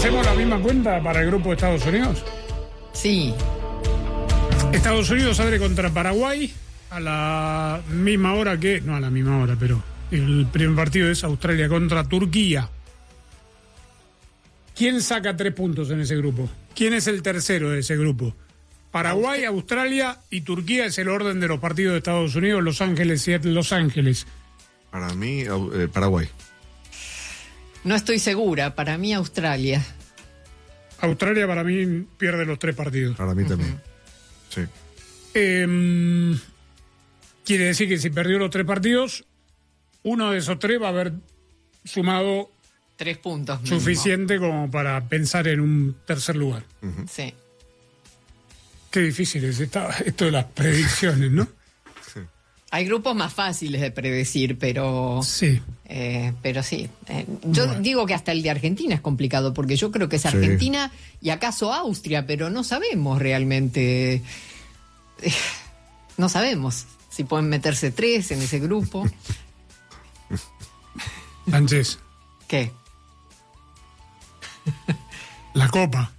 ¿Hacemos la misma cuenta para el grupo de Estados Unidos? Sí. Estados Unidos sale contra Paraguay a la misma hora que... No a la misma hora, pero el primer partido es Australia contra Turquía. ¿Quién saca 3 puntos en ese grupo? ¿Quién es el tercero de ese grupo? Paraguay, Australia y Turquía es el orden de los partidos de Estados Unidos, Los Ángeles, Seattle, Los Ángeles. Para mí, Paraguay. No estoy segura, para mí Australia. Australia para mí pierde los 3 partidos. Para mí también. Sí. Quiere decir que si perdió los 3 partidos, uno de esos 3 va a haber sumado 3 puntos mínimo. Suficiente como para pensar en un tercer lugar. Sí. Qué difícil es esto de las predicciones, ¿no? Hay grupos más fáciles de predecir, pero sí. Pero sí. Yo digo que hasta el de Argentina es complicado, porque yo creo que es Argentina y acaso Austria, pero no sabemos realmente. No sabemos si pueden meterse 3 en ese grupo. Sánchez. ¿Qué? La Copa.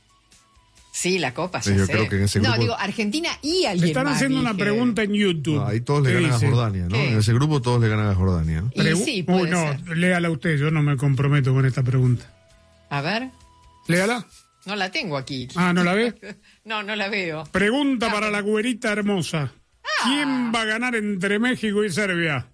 Sí, la Copa, sí, yo creo que en ese grupo... No, digo, Argentina y alguien Le están más, haciendo una pregunta en YouTube. No, ahí todos le ganan a Jordania, ¿no? ¿Qué? En ese grupo todos le ganan a Jordania, ¿no? Sí, puede ser. Léala usted, yo no me comprometo con esta pregunta. A ver. Léala. No la tengo aquí. Ah, ¿no la ve? No la veo. Pregunta para la güerita hermosa. ¿Quién va a ganar entre México y Serbia?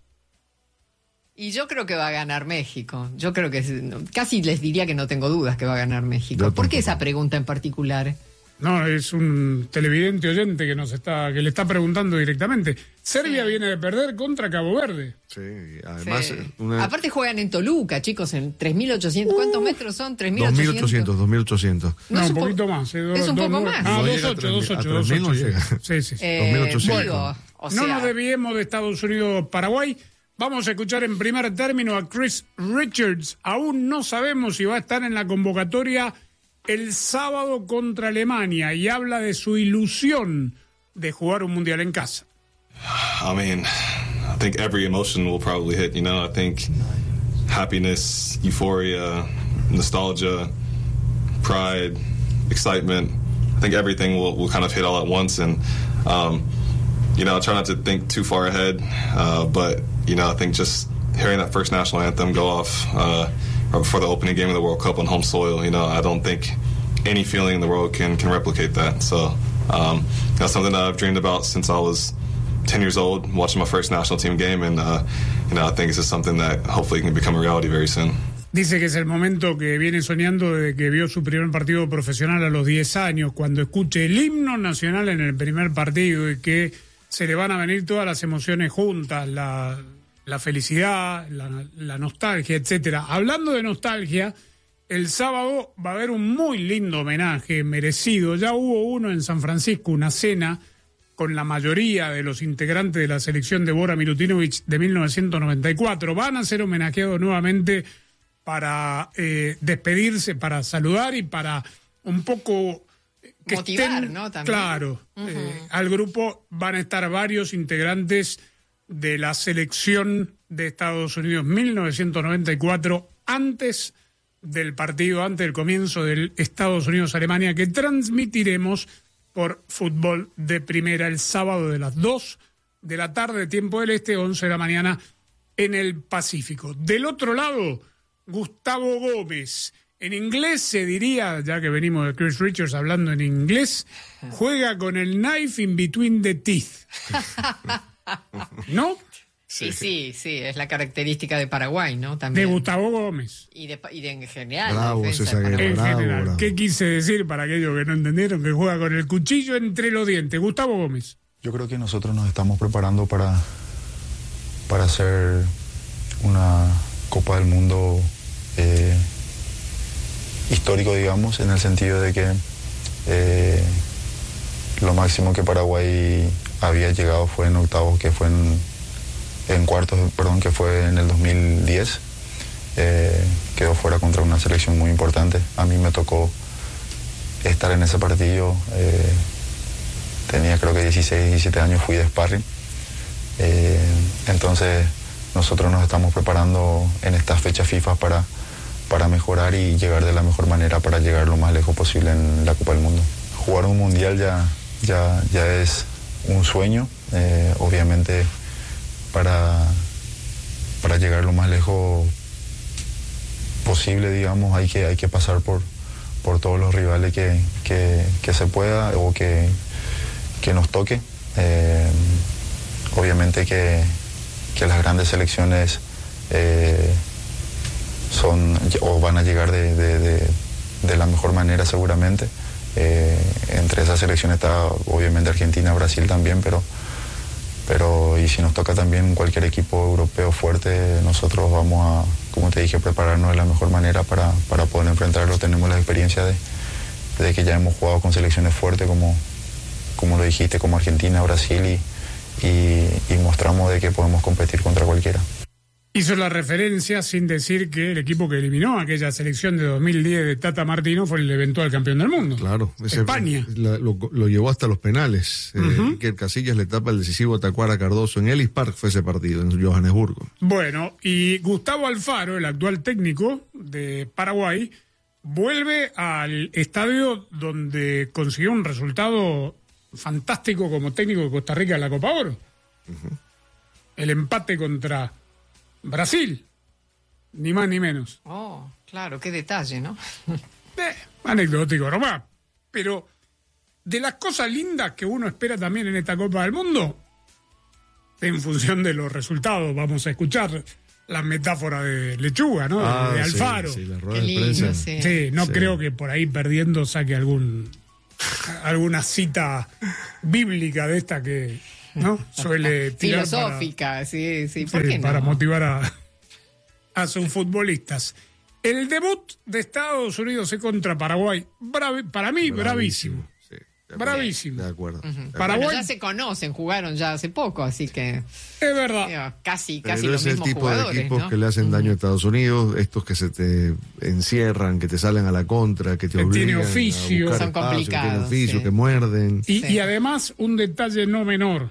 Y yo creo que va a ganar México. Yo creo que casi les diría que no tengo dudas que va a ganar México. ¿Por qué esa pregunta en particular? No, es un televidente oyente que que le está preguntando directamente. Serbia viene de perder contra Cabo Verde. Sí, además... Sí. Aparte juegan en Toluca, chicos, en 3.800. ¿Cuántos metros son? 3.800. 2.800. No, un poquito más. Es un poco más. Ah, No 2.8. no llega. Sí. 2.800. Digo, o sea, No nos desviemos de Estados Unidos-Paraguay. Vamos a escuchar en primer término a Chris Richards. Aún no sabemos si va a estar en la convocatoria el sábado contra Alemania y habla de su ilusión de jugar un mundial en casa. I mean, I think every emotion will probably hit, I think happiness, euphoria, nostalgia, pride, excitement, I think everything will kind of hit all at once, and I try not to think too far ahead, but I think just hearing that first national anthem go off right before the opening game of the World Cup on home soil, I don't think any feeling in the world can replicate that. So that's something that I've dreamed about since I was 10 years old, watching my first national team game, and I think it's just something that hopefully can become a reality very soon. Dice que es el momento que viene soñando desde que vio su primer partido profesional a los 10 años, cuando escuche el himno nacional en el primer partido y que se le van a venir todas las emociones juntas, la felicidad, la nostalgia, etcétera. Hablando de nostalgia, el sábado va a haber un muy lindo homenaje merecido. Ya hubo uno en San Francisco, una cena con la mayoría de los integrantes de la selección de Bora Milutinovic de 1994. Van a ser homenajeados nuevamente para despedirse, para saludar y para un poco... que motivar, estén, ¿no? También. Claro. Al grupo van a estar varios integrantes de la selección de Estados Unidos 1994, antes del partido, antes del comienzo del Estados Unidos-Alemania, que transmitiremos por Fútbol de Primera el sábado de las 2 de la tarde, tiempo del este, 11 de la mañana en el Pacífico. Del otro lado, Gustavo Gómez. En inglés se diría, ya que venimos de Chris Richards hablando en inglés, juega con el knife in between the teeth. ¿No? Sí, es la característica de Paraguay, ¿no? También. De Gustavo Gómez. Y de en general. Bravo, defensa ese de Paraguay. En Bravo, general. bravo. ¿Qué quise decir para aquellos que no entendieron? Que juega con el cuchillo entre los dientes. Gustavo Gómez. Yo creo que nosotros nos estamos preparando para hacer una Copa del Mundo histórico, digamos, en el sentido de que lo máximo que Paraguay había llegado fue en octavos, que fue en cuartos, perdón, que fue en el 2010. Quedó fuera contra una selección muy importante. A mí me tocó estar en ese partido. Tenía creo que 16, 17 años, fui de sparring. Entonces nosotros nos estamos preparando en estas fechas FIFA para para mejorar y llegar de la mejor manera para llegar lo más lejos posible en la Copa del Mundo. Jugar un mundial ya es un sueño, obviamente para llegar lo más lejos posible, digamos, hay que pasar por todos los rivales que se pueda o que nos toque. Obviamente que las grandes selecciones son o van a llegar de la mejor manera seguramente. Entre esas selecciones está obviamente Argentina, Brasil también, pero y si nos toca también cualquier equipo europeo fuerte, nosotros vamos a, como te dije, prepararnos de la mejor manera para poder enfrentarlo. Tenemos la experiencia de que ya hemos jugado con selecciones fuertes como lo dijiste, como Argentina, Brasil y mostramos de que podemos competir contra cualquiera. Hizo la referencia sin decir que el equipo que eliminó aquella selección de 2010 de Tata Martino fue el eventual campeón del mundo. Claro. España. Lo llevó hasta los penales. Que el Casillas le tapa el decisivo a Tacuara Cardoso. En Ellis Park fue ese partido, en Johannesburgo. Bueno, y Gustavo Alfaro, el actual técnico de Paraguay, vuelve al estadio donde consiguió un resultado fantástico como técnico de Costa Rica en la Copa Oro. El empate contra Brasil, ni más ni menos. Oh, claro, qué detalle, ¿no? Anecdótico nomás. Pero de las cosas lindas que uno espera también en esta Copa del Mundo, en función de los resultados, vamos a escuchar la metáfora de Lechuga, ¿no? De Alfaro. Sí, la rueda Qué de lindo, prensa. sí. No creo que por ahí perdiendo saque alguna cita bíblica de esta que, ¿no? Suele tirar filosófica, sí, ¿por qué no? para motivar a sus futbolistas. El debut de Estados Unidos contra Paraguay, para mí, bravísimo. Sí, bravísimo. De acuerdo. Paraguay, Bueno, ya se conocen, jugaron ya hace poco, así que es verdad. casi Pero los es el mismos tipo jugadores, de equipos ¿no? que le hacen daño a Estados Unidos, estos que se te encierran, que te salen a la contra, que te Que obligan tiene oficio. a buscar Son espacio, que tienen complicados, oficio, sí. que muerden. Y además, un detalle no menor.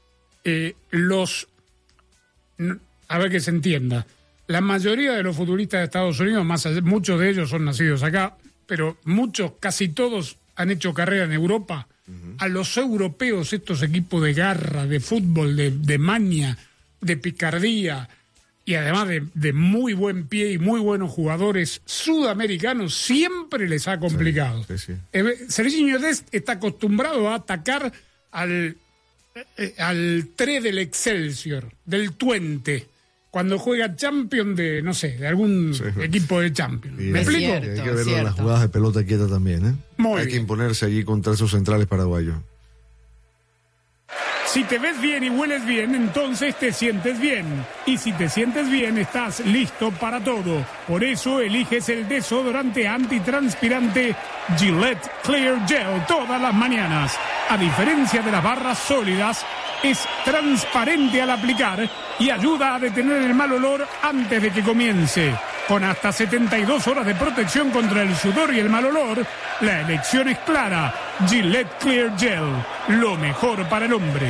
A ver que se entienda. La mayoría de los futbolistas de Estados Unidos, muchos de ellos son nacidos acá, pero muchos, casi todos, han hecho carrera en Europa. A los europeos, estos equipos de garra, de fútbol, de maña, de picardía, y además de muy buen pie y muy buenos jugadores sudamericanos, siempre les ha complicado. Sí. Serginho Dest está acostumbrado a atacar al 3 del Excelsior, del Twente, cuando juega Champions de, no sé, de algún equipo de Champions. ¿Me Es explico? cierto. Hay que ver las jugadas de pelota quieta también, ¿eh? Muy Hay que bien. imponerse allí contra esos centrales paraguayos. Si te ves bien y hueles bien, entonces te sientes bien. Y si te sientes bien, estás listo para todo. Por eso eliges el desodorante antitranspirante Gillette Clear Gel todas las mañanas. A diferencia de las barras sólidas, es transparente al aplicar y ayuda a detener el mal olor antes de que comience. Con hasta 72 horas de protección contra el sudor y el mal olor, la elección es clara. Gillette Clear Gel, lo mejor para el hombre.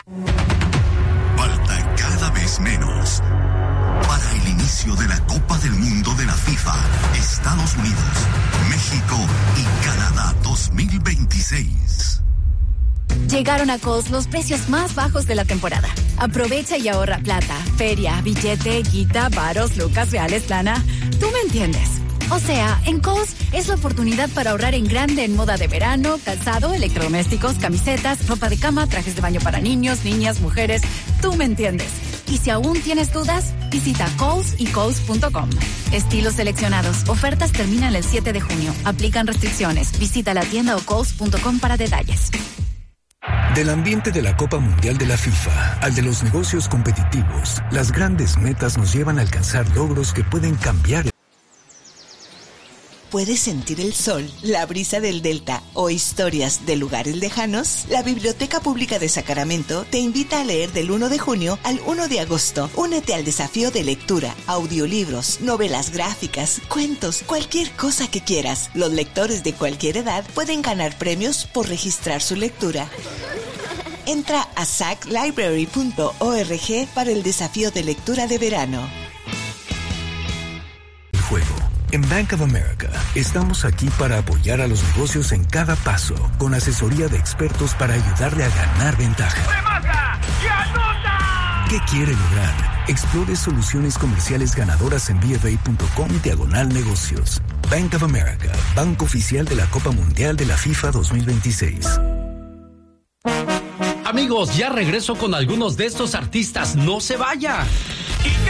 Falta cada vez menos para el inicio de la Copa del Mundo de la FIFA, Estados Unidos, México y Canadá 2026. Llegaron a Kohl's los precios más bajos de la temporada. Aprovecha y ahorra plata, feria, billete, guita, varos, lucas, reales, lana. Tú me entiendes. O sea, en Kohl's es la oportunidad para ahorrar en grande en moda de verano, calzado, electrodomésticos, camisetas, ropa de cama, trajes de baño para niños, niñas, mujeres. Tú me entiendes. Y si aún tienes dudas, visita Kohl's y Kohl's.com. Estilos seleccionados. Ofertas terminan el 7 de junio. Aplican restricciones. Visita la tienda o Kohl's.com para detalles. Del ambiente de la Copa Mundial de la FIFA al de los negocios competitivos, las grandes metas nos llevan a alcanzar logros que pueden cambiar. ¿Puedes sentir el sol, la brisa del Delta o historias de lugares lejanos? La Biblioteca Pública de Sacramento te invita a leer del 1 de junio al 1 de agosto. Únete al desafío de lectura, audiolibros, novelas gráficas, cuentos, cualquier cosa que quieras. Los lectores de cualquier edad pueden ganar premios por registrar su lectura. Entra a saclibrary.org para el desafío de lectura de verano. El juego En Bank of America estamos aquí para apoyar a los negocios en cada paso, con asesoría de expertos para ayudarle a ganar ventaja. ¡Remata! ¡Y anota! ¿Qué quiere lograr? Explore soluciones comerciales ganadoras en BofA.com/negocios. Bank of America, banco oficial de la Copa Mundial de la FIFA 2026. Amigos, ya regreso con algunos de estos artistas. ¡No se vaya! ¿Y qué